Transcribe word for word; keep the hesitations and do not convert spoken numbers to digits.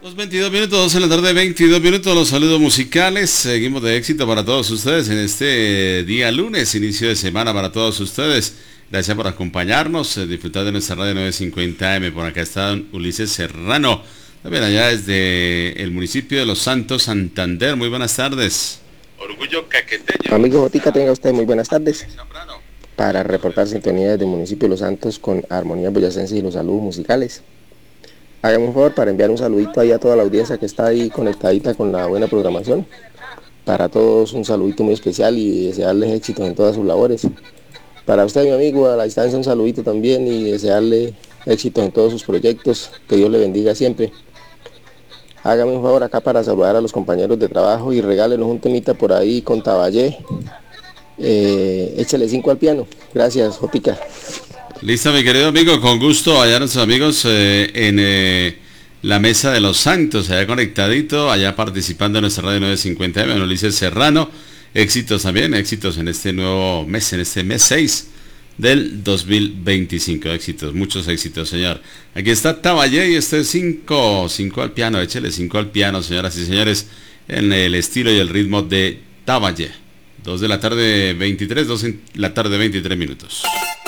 Los veintidós minutos, doce de la tarde, veintidós minutos, los saludos musicales. Seguimos de éxito para todos ustedes en este día lunes, inicio de semana para todos ustedes. Gracias por acompañarnos, eh, disfrutar de nuestra radio novecientos cincuenta A M. Por acá está don Ulises Serrano, también allá desde el municipio de Los Santos, Santander. Muy buenas tardes. Orgullo caqueteño. Amigo Botica, tenga usted muy buenas tardes. Para reportar sintonía desde el municipio de Los Santos con Armonía Boyacense y los saludos musicales. Hágame un favor para enviar un saludito ahí a toda la audiencia que está ahí conectadita con la buena programación. Para todos un saludito muy especial y desearles éxitos en todas sus labores. Para usted, mi amigo, a la distancia un saludito también y desearle éxitos en todos sus proyectos. Que Dios le bendiga siempre. Hágame un favor acá para saludar a los compañeros de trabajo y regálenos un temita por ahí con Taballé. Eh, échale cinco al piano. Gracias, Jotica. Listo, mi querido amigo, con gusto allá nuestros amigos eh, en eh, la Mesa de los Santos, allá conectadito, allá participando en nuestra radio novecientos cincuenta A M, Ulises Serrano. Éxitos también, éxitos en este nuevo mes, en este mes seis del dos mil veinticinco. Éxitos, muchos éxitos, señor. Aquí está Taballé y este es cinco, cinco al piano, échale cinco al piano, señoras y señores, en el estilo y el ritmo de Taballé. dos de la tarde, veintitrés, dos de la tarde, veintitrés minutos.